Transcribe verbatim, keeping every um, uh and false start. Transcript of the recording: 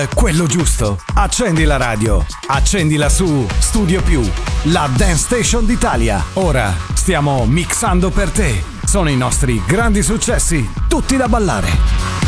È quello giusto. Accendi la radio. Accendila su Studio Più, la Dance Station d'Italia. Ora stiamo mixando per te. Sono i nostri grandi successi, tutti da ballare.